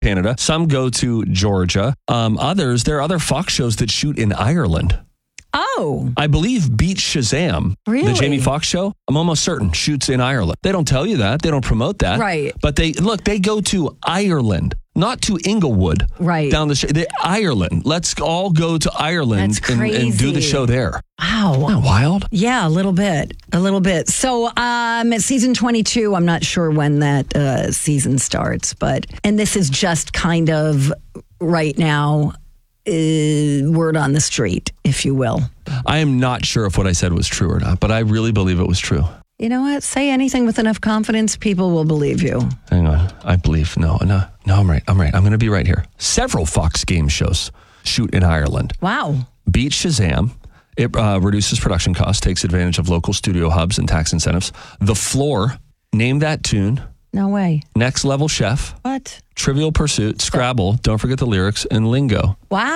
Canada. Some go to Georgia. There are other Fox shows that shoot in Ireland. Oh. I believe Beat Shazam, Really? the Jamie Foxx show, I'm almost certain shoots in Ireland. They don't tell you that. They don't promote that. Right. But they go to Ireland, not to Inglewood. Right. Down the street. Ireland. Let's all go to Ireland That's and do the show there. Wow. Isn't that wild? Yeah, a little bit. So season 22, I'm not sure when that season starts, and this is just kind of right now word on the street, if you will. I am not sure if what I said was true or not, but I really believe it was true. You know what? Say anything with enough confidence, people will believe you. Hang on. I believe. No, I'm right. I'm going to be right here. Several Fox game shows shoot in Ireland. Wow. Beat Shazam. It reduces production costs, takes advantage of local studio hubs and tax incentives. The Floor. Name That Tune. No way. Next Level Chef. What? Trivial Pursuit. Scrabble. Don't forget the lyrics. And Lingo. Wow.